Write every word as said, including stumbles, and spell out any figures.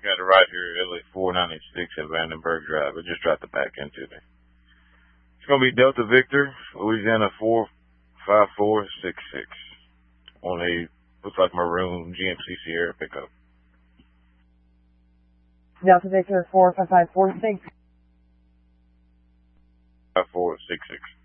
got it right here, L A four ninety-six at Vandenberg Drive. I just dropped the back into me. It's going to be Delta Victor, Louisiana four five four six six. On a, looks like maroon G M C Sierra pickup. Delta Victor four five five four six. five four six six.